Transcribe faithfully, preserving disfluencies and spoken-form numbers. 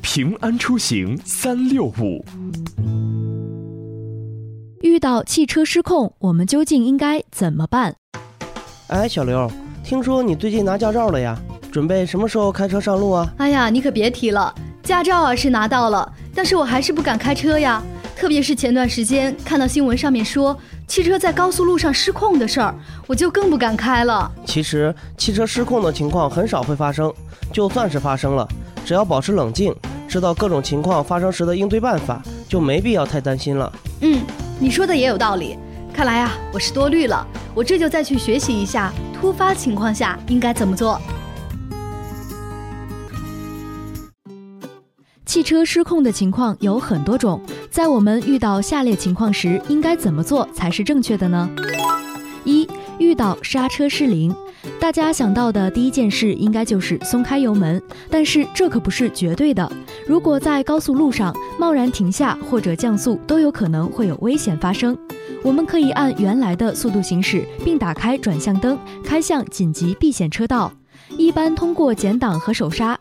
平安出行三六五。 遇到汽车失控，我们究竟应该怎么办？ 哎，小刘，听说你最近拿驾照了呀？准备什么时候开车上路啊？ 哎呀，你可别提了，驾照啊是拿到了，但是我还是不敢开车呀。特别是前段时间看到新闻上面说汽车在高速路上失控的事儿，我就更不敢开了。 其实汽车失控的情况很少会发生，就算是发生了，只要保持冷静，知道各种情况发生时的应对办法，就没必要太担心了。 嗯，你说的也有道理。看来啊，我是多虑了，我这就再去学习一下突发情况下应该怎么做。 汽车失控的情况有很多种，在我们遇到下列情况时，应该怎么做才是正确的呢？一、遇到刹车失灵，大家想到的第一件事应该就是松开油门，但是这可不是绝对的。如果在高速路上贸然停下或者降速，都有可能会有危险发生。我们可以按原来的速度行驶，并打开转向灯，开向紧急避险车道。一般通过减档和手刹